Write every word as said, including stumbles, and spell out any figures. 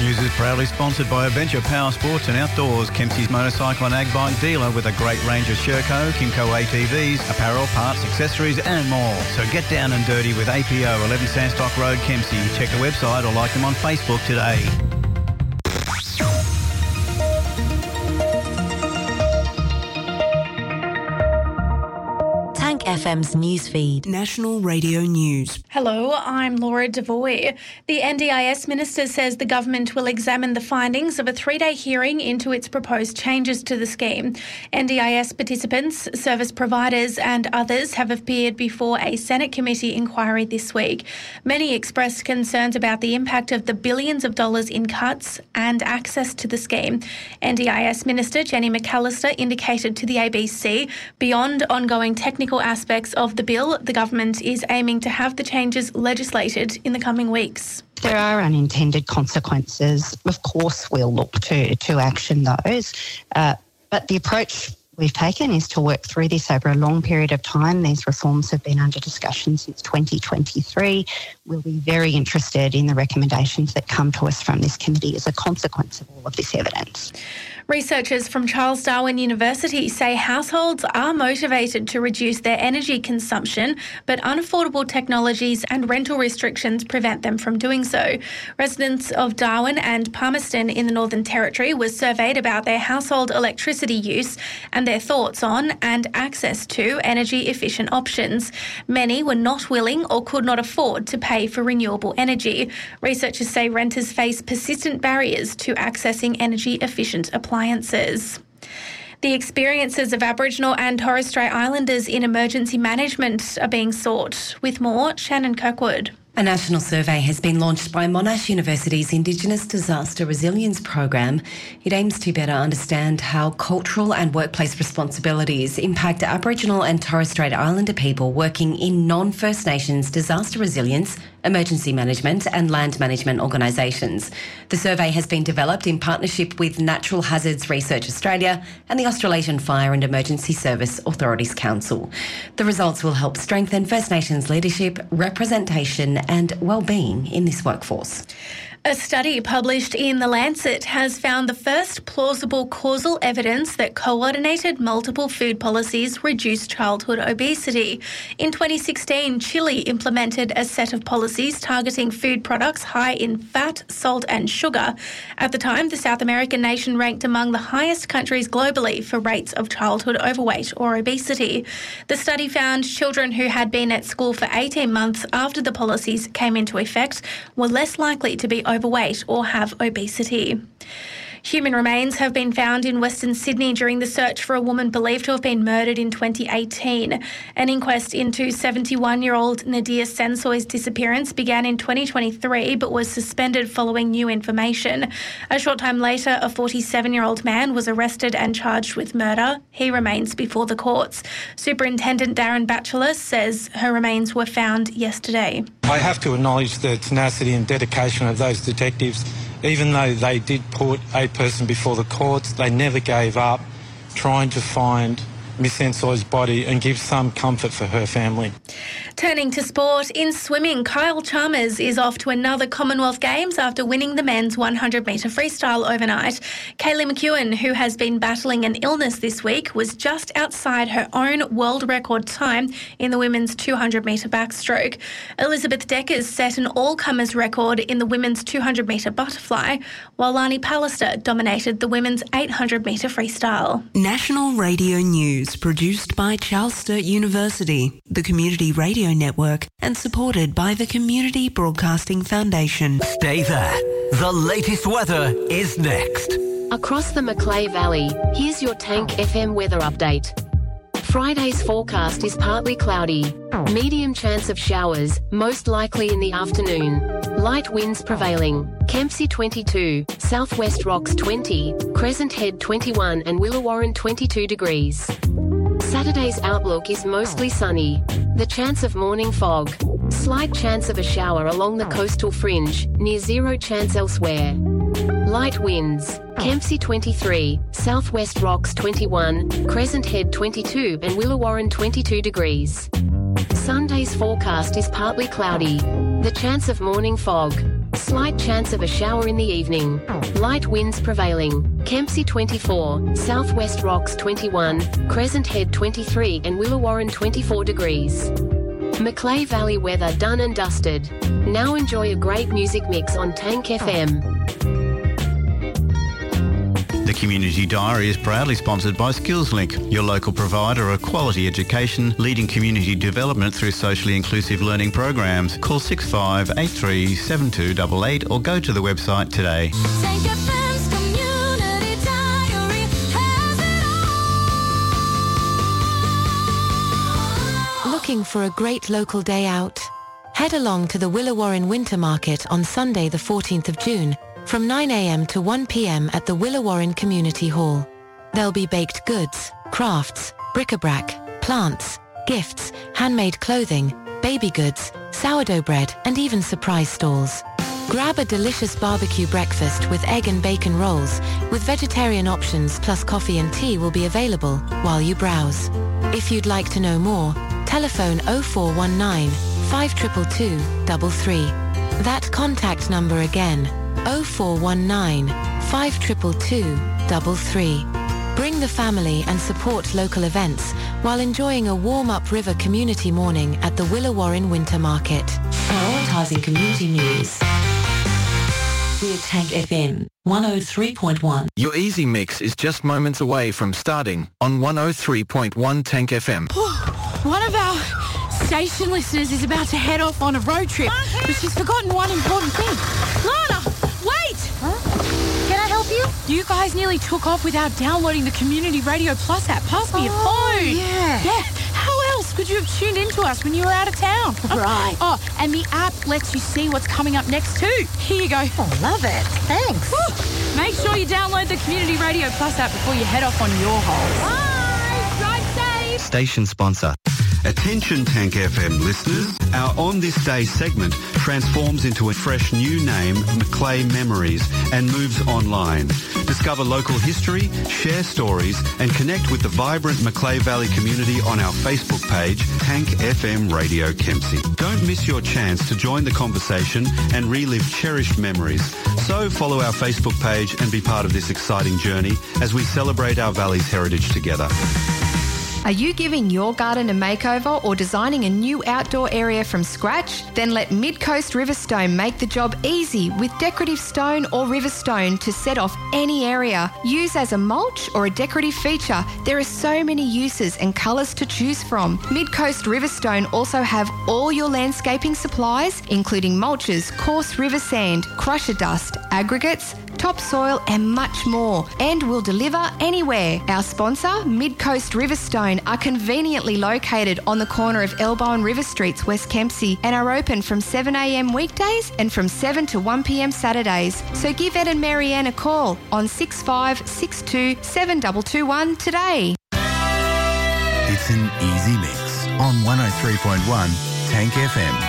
News is proudly sponsored by Adventure Power Sports and Outdoors, Kempsey's motorcycle and ag bike dealer with a great range of Sherco, Kimco A T Vs, apparel, parts, accessories and more. So get down and dirty with A P O, eleven Sandstock Road, Kempsey. Check the website or like them on Facebook today. F M's newsfeed. National Radio News. Hello, I'm Laura Devoy. The N D I S Minister says the government will examine the findings of a three-day hearing into its proposed changes to the scheme. N D I S participants, service providers and others have appeared before a Senate committee inquiry this week. Many expressed concerns about the impact of the billions of dollars in cuts and access to the scheme. N D I S Minister Jenny McAllister indicated to the A B C, beyond ongoing technical aspects aspects of the bill, the government is aiming to have the changes legislated in the coming weeks. There are unintended consequences. Of course, we'll look to, to action those. Uh, but the approach we've taken is to work through this over a long period of time. These reforms have been under discussion since twenty twenty-three. We'll be very interested in the recommendations that come to us from this committee as a consequence of all of this evidence. Researchers from Charles Darwin University say households are motivated to reduce their energy consumption, but unaffordable technologies and rental restrictions prevent them from doing so. Residents of Darwin and Palmerston in the Northern Territory were surveyed about their household electricity use and their thoughts on and access to energy-efficient options. Many were not willing or could not afford to pay for renewable energy. Researchers say renters face persistent barriers to accessing energy-efficient appliances. Appliances. The experiences of Aboriginal and Torres Strait Islanders in emergency management are being sought. With more, Shannon Kirkwood. A national survey has been launched by Monash University's Indigenous Disaster Resilience Program. It aims to better understand how cultural and workplace responsibilities impact Aboriginal and Torres Strait Islander people working in non-First Nations disaster resilience, emergency management and land management organisations. The survey has been developed in partnership with Natural Hazards Research Australia and the Australasian Fire and Emergency Service Authorities Council. The results will help strengthen First Nations leadership, representation and well-being in this workforce. A study published in The Lancet has found the first plausible causal evidence that coordinated multiple food policies reduce childhood obesity. In twenty sixteen, Chile implemented a set of policies targeting food products high in fat, salt and sugar. At the time, the South American nation ranked among the highest countries globally for rates of childhood overweight or obesity. The study found children who had been at school for eighteen months after the policies came into effect were less likely to be overweight or have obesity. Human remains have been found in Western Sydney during the search for a woman believed to have been murdered in twenty eighteen. An inquest into seventy-one-year-old Nadia Sensoy's disappearance began in twenty twenty-three but was suspended following new information. A short time later, a forty-seven-year-old man was arrested and charged with murder. He remains before the courts. Superintendent Darren Batchelor says her remains were found yesterday. I have to acknowledge the tenacity and dedication of those detectives. Even though they did put a person before the courts, they never gave up trying to find Miss Sensoy's body and give some comfort for her family. Turning to sport, in swimming, Kyle Chalmers is off to another Commonwealth Games after winning the men's one hundred metre freestyle overnight. Kaylee McEwen, who has been battling an illness this week, was just outside her own world record time in the women's two hundred metre backstroke. Elizabeth Deckers set an all-comers record in the women's two hundred metre butterfly, while Lani Pallister dominated the women's eight hundred metre freestyle. National Radio News, produced by Charles Sturt University, the Community Radio Network, and supported by the Community Broadcasting Foundation. Stay there. The latest weather is next. Across the Macleay Valley, here's your Tank F M weather update. Friday's forecast is partly cloudy. Medium chance of showers, most likely in the afternoon. Light winds prevailing. Kempsey twenty-two, Southwest Rocks twenty, Crescent Head twenty-one and Willawarren twenty-two degrees. Saturday's outlook is mostly sunny. The chance of morning fog. Slight chance of a shower along the coastal fringe, near zero chance elsewhere. Light winds. Kempsey twenty-three, Southwest Rocks twenty-one, Crescent Head twenty-two and Willawarren twenty-two degrees. Sunday's forecast is partly cloudy. The chance of morning fog. Slight chance of a shower in the evening. Light winds prevailing. Kempsey twenty-four, Southwest Rocks twenty-one, Crescent Head twenty-three and Willawarren twenty-four degrees. Macleay Valley weather done and dusted. Now enjoy a great music mix on Tank F M. The Community Diary is proudly sponsored by SkillsLink, your local provider of quality education, leading community development through socially inclusive learning programs. Call six five eight three seven two eight eight or go to the website today. Tank F M's Community Diary has it all. Looking for a great local day out? Head along to the Willawarren Winter Market on Sunday the fourteenth of June from nine a m to one p m at the Willawarren Community Hall. There'll be baked goods, crafts, bric-a-brac, plants, gifts, handmade clothing, baby goods, sourdough bread and even surprise stalls. Grab a delicious barbecue breakfast with egg and bacon rolls with vegetarian options plus coffee and tea will be available while you browse. If you'd like to know more, telephone oh four one nine, five two two two, three three. That contact number again, oh four one nine, five two two two, three three. Bring the family and support local events while enjoying a warm upriver community morning at the Willawarren Winter Market. Prioritising community news. We're Tank F M one oh three point one. Your Easy Mix is just moments away from starting on one oh three point one Tank F M. One of our station listeners is about to head off on a road trip, but she's forgotten one important thing. Lana, wait! Huh? Can I help you? You guys nearly took off without downloading the Community Radio Plus app. Pass me your Oh, phone. yeah. Yeah. How else could you have tuned into us when you were out of town? Right. Oh, and the app lets you see what's coming up next too. Here you go. Oh, love it. Thanks. Whew. Make sure you download the Community Radio Plus app before you head off on your hole. Bye. Drive safe. Station sponsor. Attention Tank F M listeners, our On This Day segment transforms into a fresh new name, Macleay Memories, and moves online. Discover local history, share stories, and connect with the vibrant Macleay Valley community on our Facebook page, Tank F M Radio Kempsey. Don't miss your chance to join the conversation and relive cherished memories. So follow our Facebook page and be part of this exciting journey as we celebrate our valley's heritage together. Are you giving your garden a makeover or designing a new outdoor area from scratch? Then let Mid-Coast Riverstone make the job easy with decorative stone or riverstone to set off any area. Use as a mulch or a decorative feature. There are so many uses and colours to choose from. Mid-Coast Riverstone also have all your landscaping supplies, including mulches, coarse river sand, crusher dust, aggregates, topsoil and much more, and will deliver anywhere. Our sponsor, Mid-Coast Riverstone, are conveniently located on the corner of Elbow and River Streets, West Kempsey, and are open from seven a m weekdays and from seven to one p m Saturdays. So give Ed and Marianne a call on six five six two seven two two one today. It's an Easy Mix on one oh three point one Tank F M.